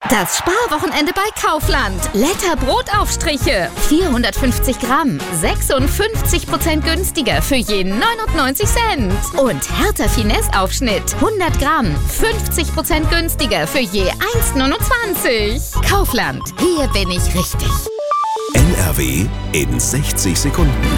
Das Sparwochenende bei Kaufland. Letter Brotaufstriche. 450 Gramm. 56% günstiger für je 99 Cent. Und Hertha Finesse Aufschnitt. 100 Gramm. 50% günstiger für je 1,29. Kaufland. Hier bin ich richtig. NRW in 60 Sekunden.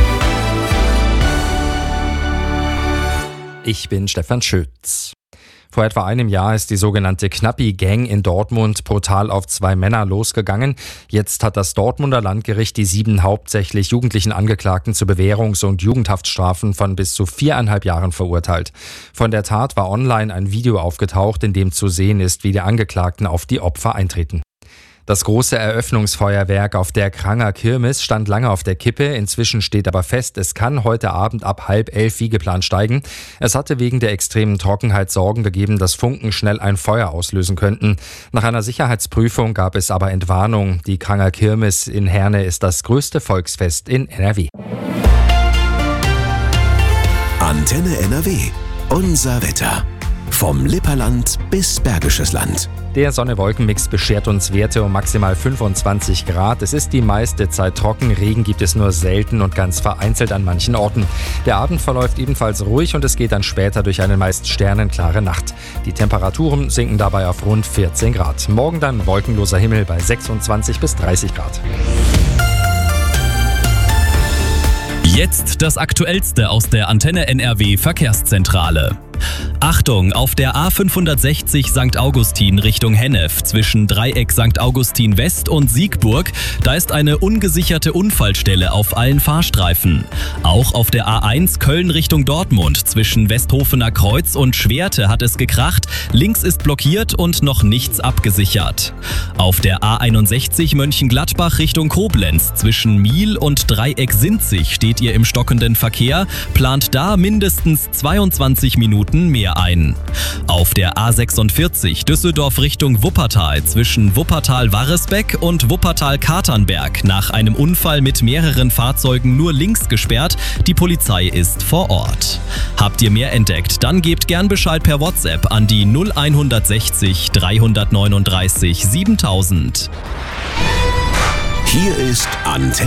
Ich bin Stefan Schütz. Vor etwa einem Jahr ist die sogenannte Knappi-Gang in Dortmund brutal auf 2 Männer losgegangen. Jetzt hat das Dortmunder Landgericht die 7 hauptsächlich jugendlichen Angeklagten zu Bewährungs- und Jugendhaftstrafen von bis zu 4,5 Jahren verurteilt. Von der Tat war online ein Video aufgetaucht, in dem zu sehen ist, wie die Angeklagten auf die Opfer eintreten. Das große Eröffnungsfeuerwerk auf der Kranger Kirmes stand lange auf der Kippe. Inzwischen steht aber fest, es kann heute Abend ab 10:30 wie geplant steigen. Es hatte wegen der extremen Trockenheit Sorgen gegeben, dass Funken schnell ein Feuer auslösen könnten. Nach einer Sicherheitsprüfung gab es aber Entwarnung. Die Kranger Kirmes in Herne ist das größte Volksfest in NRW. Antenne NRW. Unser Wetter. Vom Lipperland bis Bergisches Land. Der Sonne-Wolken-Mix beschert uns Werte um maximal 25 Grad. Es ist die meiste Zeit trocken, Regen gibt es nur selten und ganz vereinzelt an manchen Orten. Der Abend verläuft ebenfalls ruhig und es geht dann später durch eine meist sternenklare Nacht. Die Temperaturen sinken dabei auf rund 14 Grad. Morgen dann wolkenloser Himmel bei 26 bis 30 Grad. Jetzt das Aktuellste aus der Antenne NRW Verkehrszentrale. Achtung, auf der A560 St. Augustin Richtung Hennef zwischen Dreieck St. Augustin West und Siegburg, da ist eine ungesicherte Unfallstelle auf allen Fahrstreifen. Auch auf der A1 Köln Richtung Dortmund zwischen Westhofener Kreuz und Schwerte hat es gekracht, links ist blockiert und noch nichts abgesichert. Auf der A61 Mönchengladbach Richtung Koblenz zwischen Miel und Dreieck Sinzig steht ihr im stockenden Verkehr, plant da mindestens 22 Minuten mehr ein. Auf der A46 Düsseldorf Richtung Wuppertal zwischen Wuppertal-Warresbeck und Wuppertal-Katernberg nach einem Unfall mit mehreren Fahrzeugen nur links gesperrt. Die Polizei ist vor Ort. Habt ihr mehr entdeckt? Dann gebt gern Bescheid per WhatsApp an die 0160 339 7000. Hier ist Antenne